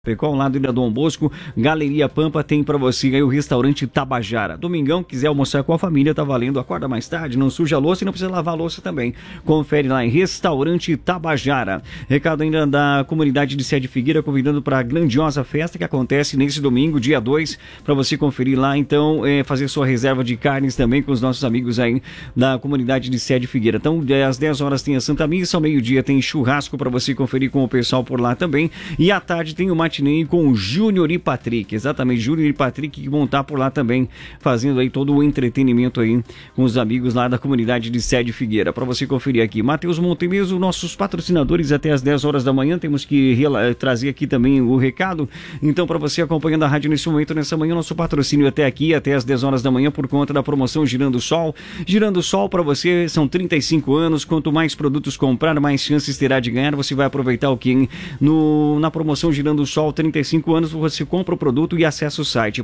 Ao lado da Dom Bosco, Galeria Pampa, tem pra você aí o restaurante Tabajara. Domingão, quiser almoçar com a família, tá valendo, acorda mais tarde, não suja a louça e não precisa lavar a louça também. Confere lá em Restaurante Tabajara. Recado ainda da comunidade de Sede Figueira, convidando para a grandiosa festa que acontece nesse domingo, dia 2, para você conferir lá, então, fazer sua reserva de carnes também com os nossos amigos aí da comunidade de Sede Figueira. Então, às 10 horas tem a Santa Missa, ao meio-dia tem churrasco para você conferir com o pessoal por lá também, e à tarde tem uma com o Júnior e Patrick, exatamente, Júnior e Patrick, que vão estar por lá também, fazendo aí todo o entretenimento aí com os amigos lá da comunidade de Sede Figueira, para você conferir aqui. Matheus Montemeso, nossos patrocinadores até as 10 horas da manhã, temos que trazer aqui também o recado, então para você acompanhando a rádio nesse momento, nessa manhã, nosso patrocínio até aqui, até as 10 horas da manhã, por conta da promoção Girando Sol para você, são 35 anos, quanto mais produtos comprar, mais chances terá de ganhar, você vai aproveitar o que na promoção Girando Sol 35 anos, você compra o produto e acessa o site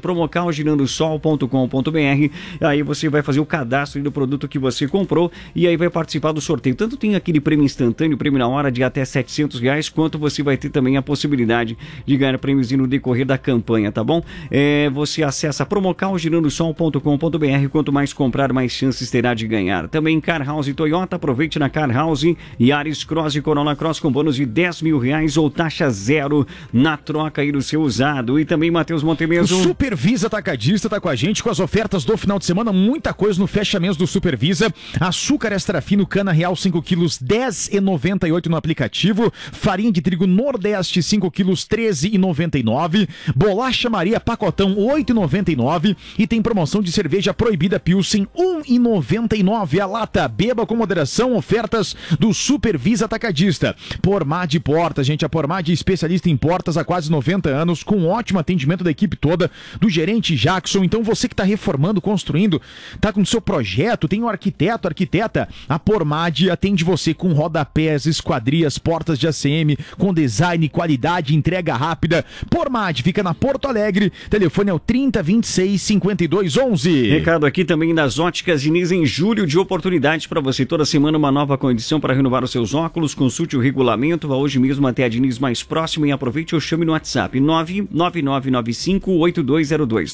promocalgirandosol.com.br, aí você vai fazer o cadastro do produto que você comprou e aí vai participar do sorteio. Tanto tem aquele prêmio instantâneo, prêmio na hora de até R$700, quanto você vai ter também a possibilidade de ganhar prêmios no decorrer da campanha, tá bom? Você acessa promocalgirandosol.com.br, quanto mais comprar, mais chances terá de ganhar. Também Car House Toyota, aproveite na Car House, Yaris Cross e Corolla Cross com bônus de R$10 mil ou taxa zero na troca aí do seu usado. E também Matheus Montemeso. O Supervisa Atacadista tá com a gente com as ofertas do final de semana, muita coisa no fecha mês do Supervisa. Açúcar extra fino cana real 5 quilos, R$10,98 no aplicativo. Farinha de trigo Nordeste 5 quilos, R$13,99. Bolacha Maria pacotão R$8,99. E tem promoção de cerveja proibida Pilsen R$1,99 a lata. Beba com moderação, ofertas do Supervisa Atacadista. Pormad Portas, gente, a Pormad é especialista em portas há quase 90 anos, com um ótimo atendimento da equipe toda, do gerente Jackson. Então você que está reformando, construindo, está com o seu projeto, tem um arquiteto, arquiteta, a Pormad atende você com rodapés, esquadrias, portas de ACM, com design, qualidade, entrega rápida. Pormad fica na Porto Alegre, telefone é o 3026-5211. Recado aqui também das Óticas Diniz, em julho, de oportunidades para você. Toda semana uma nova condição para renovar os seus óculos, consulte o regulamento, vá hoje mesmo até a Diniz mais próximo e aproveite ou chame no WhatsApp 99995-8202,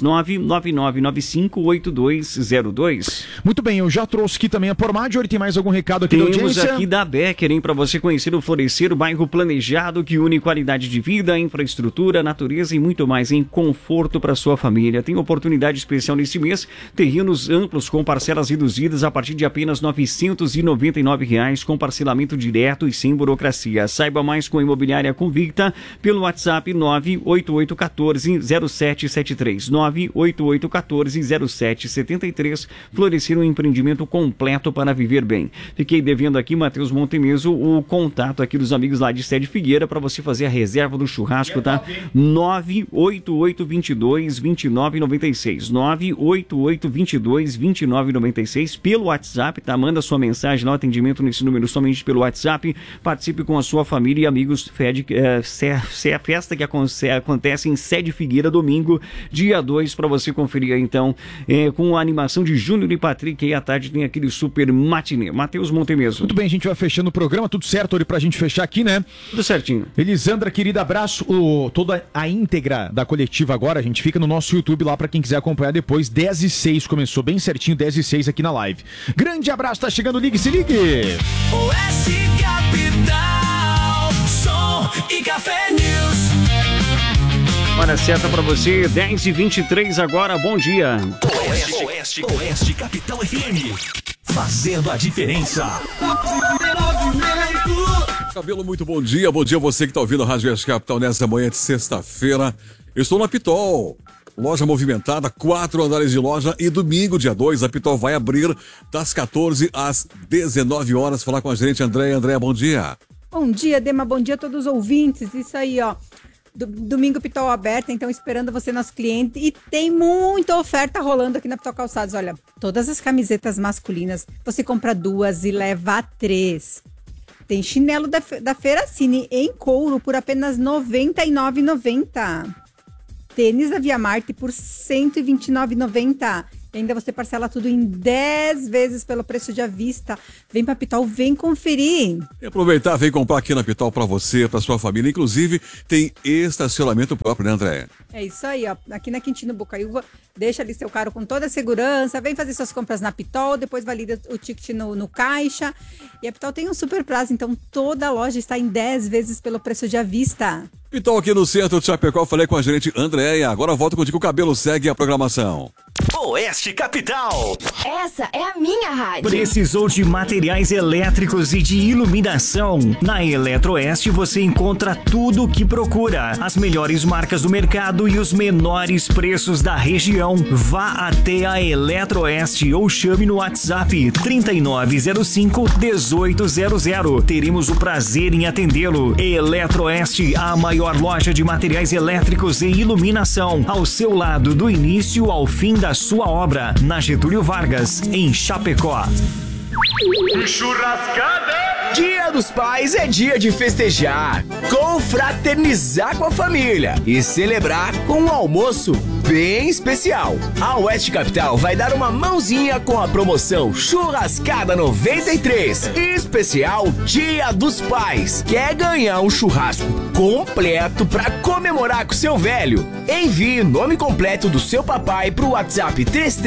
99995-8202. Muito bem, eu já trouxe aqui também a Pormad. Tem mais algum recado aqui da audiência? Temos aqui da Becker, hein, para você conhecer o Florescer, o bairro planejado que une qualidade de vida, infraestrutura, natureza e muito mais em conforto para sua família. Tem oportunidade especial nesse mês, terrenos amplos com parcelas reduzidas a partir de apenas R$ 999, com parcelamento direto e sem burocracia. Saiba mais com a Imobiliária Convicta pelo WhatsApp 98814-0773, 98814-0773. Florescer, um empreendimento completo para viver bem. Fiquei devendo aqui, Matheus Montemeso, o contato aqui dos amigos lá de Sede Figueira para você fazer a reserva do churrasco, tá? 98822-2996, 98822-2996 pelo WhatsApp, tá? Manda sua mensagem lá, o atendimento nesse número somente pelo WhatsApp. Participe com a sua família e amigos. Festa que acontece em Sede Figueira, domingo, dia 2, para você conferir então, com a animação de Júnior e Patrick. E à tarde tem aquele super matinê. Matheus Montemeso. Muito bem, a gente vai fechando o programa, tudo certo ali pra gente fechar aqui, né? Tudo certinho. Elisandra, querida, abraço. Toda a íntegra da coletiva agora, a gente fica no nosso YouTube lá pra quem quiser acompanhar depois. 10h06, começou bem certinho, 10h06 aqui na live. Grande abraço, tá chegando, ligue, se ligue! OS Capital, som e café news. Hora certa pra você, 10h23 agora, bom dia. Oeste Capital FM, fazendo a diferença. Cabelo, muito bom dia a você que está ouvindo a Rádio Oeste Capital nessa manhã de sexta-feira. Eu estou na Pitol, loja movimentada, 4 andares de loja, e domingo, dia 2, a Pitol vai abrir das 14 às 19 horas. Falar com a gerente Andréia. Andréia, bom dia. Bom dia, Dema, bom dia a todos os ouvintes. Isso aí, ó. Domingo Pitol aberta, então esperando você, nosso cliente. E tem muita oferta rolando aqui na Pitol Calçados. Olha, todas as camisetas masculinas, você compra 2 e leva 3. Tem chinelo da Ferracini em couro por apenas R$ 99,90. Tênis da Via Marte por R$ 129,90. E ainda você parcela tudo em 10 vezes pelo preço de à vista. Vem pra Pitol, vem conferir. E aproveitar, vem comprar aqui na Pitol pra você, pra sua família. Inclusive, tem estacionamento próprio, né, Andréia? É isso aí, ó. Aqui na Quintino Bocaiúva, deixa ali seu carro com toda a segurança, vem fazer suas compras na Pitol, depois valida o ticket no caixa. E a Pitol tem um super prazo, então toda a loja está em 10 vezes pelo preço de à vista. Pitol aqui no centro de Chapecó, falei com a gerente Andréia. Agora volto contigo, o cabelo segue a programação. Oeste Capital. Essa é a minha rádio. Precisou de materiais elétricos e de iluminação? Na Eletroeste você encontra tudo o que procura. As melhores marcas do mercado e os menores preços da região. Vá até a Eletroeste ou chame no WhatsApp 3905-1800. Teremos o prazer em atendê-lo. Eletroeste, a maior loja de materiais elétricos e iluminação. Ao seu lado, do início ao fim da sua obra, na Getúlio Vargas, em Chapecó. Churrascada! Dia dos Pais é dia de festejar, confraternizar com a família e celebrar com um almoço bem especial. A Oeste Capital vai dar uma mãozinha com a promoção Churrascada 93, especial Dia dos Pais. Quer ganhar um churrasco completo para comemorar com seu velho? Envie o nome completo do seu papai pro WhatsApp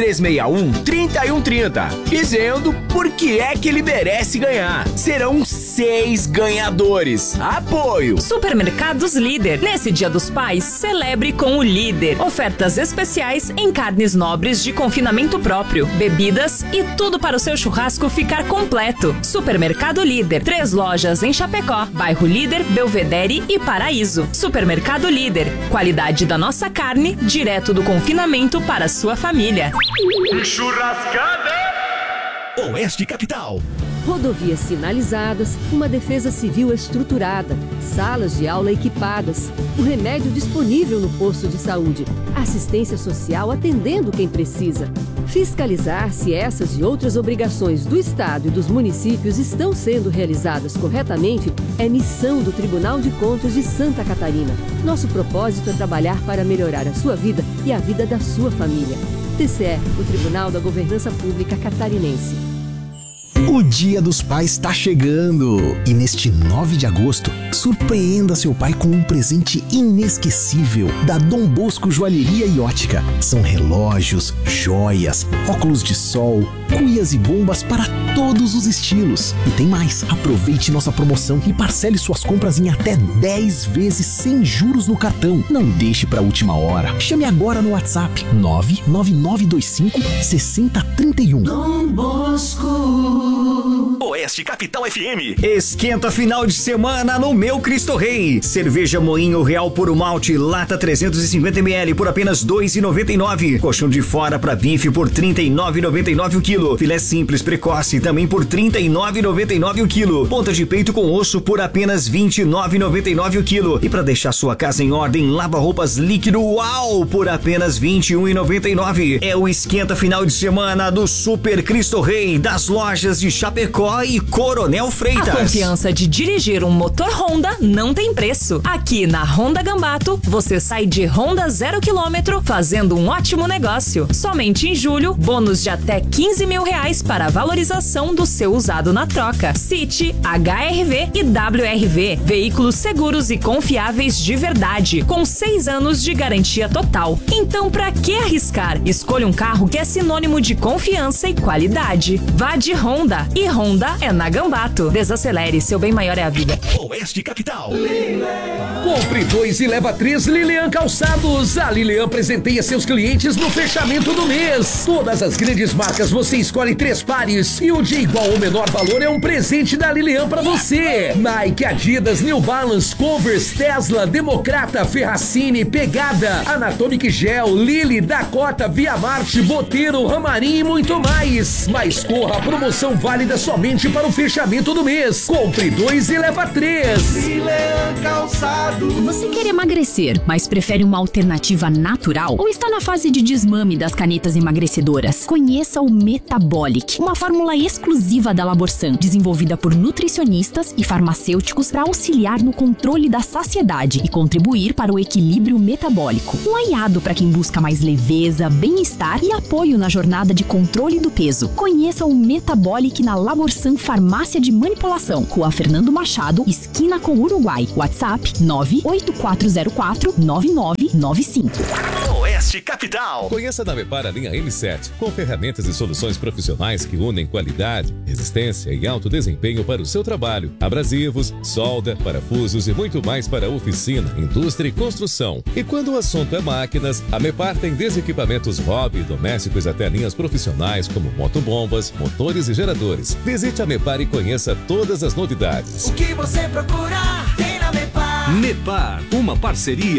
3361-3130, dizendo por que é que ele merece ganhar. Serão 6 ganhadores. Apoio Supermercados Líder. Nesse Dia dos Pais, celebre com o Líder. Ofertas especiais em carnes nobres de confinamento próprio, bebidas e tudo para o seu churrasco ficar completo. Supermercado Líder. 3 lojas em Chapecó, bairro Líder, Belvedere e Paraíso. Supermercado Líder. Qualidade da nossa carne, direto do confinamento para a sua família. Churrascada! Oeste Capital. Rodovias sinalizadas, uma defesa civil estruturada, salas de aula equipadas, o remédio disponível no posto de saúde, assistência social atendendo quem precisa. Fiscalizar se essas e outras obrigações do Estado e dos municípios estão sendo realizadas corretamente é missão do Tribunal de Contas de Santa Catarina. Nosso propósito é trabalhar para melhorar a sua vida e a vida da sua família. TCE, o Tribunal da Governança Pública Catarinense. O Dia dos Pais está chegando e neste 9 de agosto, surpreenda seu pai com um presente inesquecível da Dom Bosco Joalheria e Ótica. São relógios, joias, óculos de sol, cuias e bombas para todos os estilos. E tem mais, aproveite nossa promoção e parcele suas compras em até 10 vezes sem juros no cartão. Não deixe para a última hora. Chame agora no WhatsApp 99925-6031. Dom Bosco. Oeste Capital FM. Esquenta final de semana no Meu Cristo Rei. Cerveja Moinho Real Puro Malte, lata 350ml por apenas R$ 2,99. Colchão de fora para bife por R$ 39,99 o quilo. Filé simples precoce também por R$ 39,99 o quilo. Ponta de peito com osso por apenas R$ 29,99 o quilo. E para deixar sua casa em ordem, lava-roupas líquido Uau por apenas R$ 21,99. É o esquenta final de semana do Super Cristo Rei, das lojas de Chapecó e Coronel Freitas. A confiança de dirigir um motor Honda não tem preço. Aqui na Honda Gambato, você sai de Honda 0 km fazendo um ótimo negócio. Somente em julho, bônus de até R$15 mil para a valorização do seu usado na troca. City, HRV e WRV. Veículos seguros e confiáveis de verdade, com 6 anos de garantia total. Então, pra que arriscar? Escolha um carro que é sinônimo de confiança e qualidade. Vá de Honda. E Honda é na Gambato. Desacelere, seu bem maior é a vida. Oeste Capital. Compre 2 e leva 3 Lilian Calçados. A Lilian presenteia seus clientes no fechamento do mês. Todas as grandes marcas você escolhe 3 pares e o de igual ou menor valor é um presente da Lilian pra você. Nike, Adidas, New Balance, Converse, Tesla, Democrata, Ferracini, Pegada, Anatomic Gel, Lily, Dakota, Via Marte, Boteiro, Ramarim e muito mais. Mas corra, a promoção válida somente para o fechamento do mês. Compre 2 e leva 3. Lilian Calçados. Você quer emagrecer, mas prefere uma alternativa natural? Ou está na fase de desmame das canetas emagrecedoras? Conheça o Metabol Metabolic, uma fórmula exclusiva da Laborsan, desenvolvida por nutricionistas e farmacêuticos para auxiliar no controle da saciedade e contribuir para o equilíbrio metabólico. Um aliado para quem busca mais leveza, bem-estar e apoio na jornada de controle do peso. Conheça o Metabolic na Laborsan Farmácia de Manipulação, Rua Fernando Machado, esquina com Uruguai. WhatsApp 984049995. Oeste Capital. Conheça na Mepar a linha M7, com ferramentas e soluções profissionais que unem qualidade, resistência e alto desempenho para o seu trabalho. Abrasivos, solda, parafusos e muito mais para oficina, indústria e construção. E quando o assunto é máquinas, a Mepar tem desde equipamentos hobby e domésticos até linhas profissionais como motobombas, motores e geradores. Visite a Mepar e conheça todas as novidades. O que você procura tem na Mepar. Mepar, uma parceria